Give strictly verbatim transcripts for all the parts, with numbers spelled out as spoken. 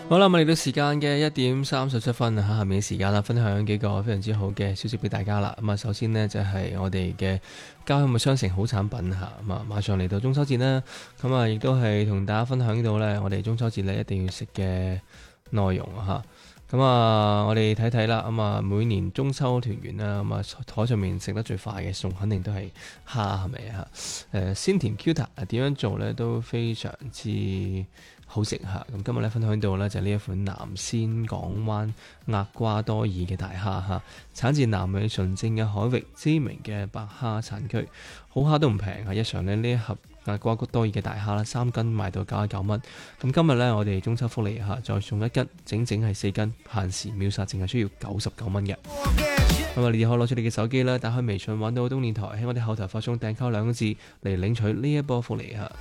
好啦，我哋嚟到時間嘅一點三十七分啊，下面嘅時間啦，分享幾個非常之好嘅消息俾大家啦。咁啊，首先呢，就係、是、我哋嘅交香嘅商城好產品嚇，咁啊馬上嚟到中秋節啦，咁啊亦都係同大家分享到呢，我哋中秋節呢一定要食嘅內容嚇。咁啊，我哋睇睇啦，咁啊每年中秋團圓啦，咁啊台上面食得最快嘅餸肯定都係蝦，係咪啊？誒鮮甜 Q 彈啊，點樣做呢都非常之好食嚇。咁今日咧分享到呢，就係呢一款南仙港灣厄瓜多爾嘅大蝦嚇，產自南美純正嘅海域，知名嘅白蝦產區，好蝦都唔平啊！一常呢，呢一盒厄瓜多爾嘅大蝦啦，三斤賣到九十九蚊。咁今日呢，我哋中秋福利嚇，再送一斤，整整係四斤，限時秒殺，淨係需要九十九蚊嘅。咁啊，你哋可以攞出你嘅手機啦，打開微信揾到東電台，喺我哋後台發送訂購兩個字嚟領取呢一波福利嚇。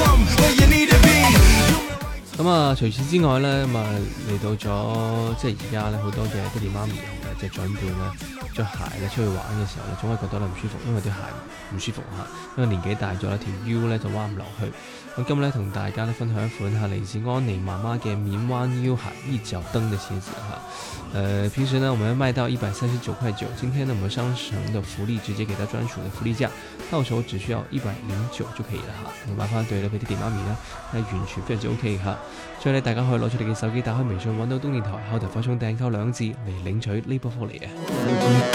咁啊，除此之外呢，咁啊嚟到咗即係而家呢，好多嘅爹哋媽咪同埋即係長輩呢，着鞋咧出去玩嘅時候呢，總係覺得咧唔舒服，因為對鞋唔舒服嚇，因為年紀大咗咧，條腰呢就彎唔落去。咁今日咧同大家咧分享一款係嚟自安妮媽媽嘅免彎腰鞋一腳蹬的鞋子哈。呃，平時呢我們賣到一百三十九塊九，今天呢我們商城的福利直接給到專屬的福利價，到手只需要一百零九就可以了哈。咁買翻對咧俾啲爹哋媽咪呢，係完全非常之 OK 哈。所以咧大家可以攞出你嘅手機，打開微信揾到東電台後台發送訂購兩字嚟領取呢波福利嘅。